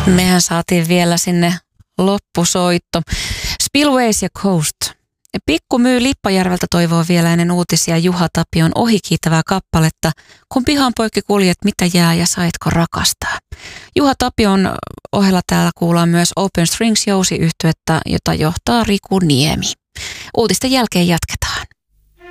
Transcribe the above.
Mehän saatiin vielä sinne loppusoitto. Spillways ja Coast. Pikku Myy Lippajärveltä toivoo vielä ennen uutisia Juha Tapion ohikiitävää kappaletta. Kun pihan poikki kuljet, mitä jää ja saitko rakastaa? Juha Tapion ohella täällä kuullaan myös Open Strings -jousiyhtyettä, jota johtaa Riku Niemi. Uutisten jälkeen jatketaan.